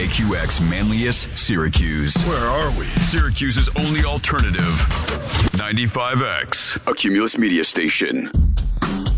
KQX Manlius, Syracuse. Where are we? Syracuse's only alternative. 95X, a Cumulus media station.